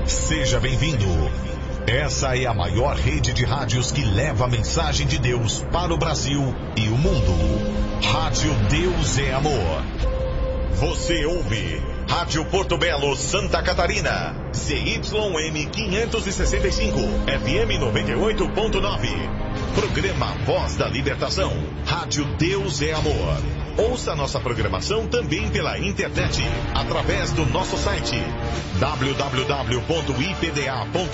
Seja bem-vindo. Essa é a maior rede de rádios que leva a mensagem de Deus para o Brasil e o mundo. Rádio Deus é Amor. Você ouve Rádio Porto Belo, Santa Catarina. ZYM 565, FM 98.9. Programa Voz da Libertação. Rádio Deus é Amor. Ouça nossa programação também pela internet, através do nosso site www.ipda.com.br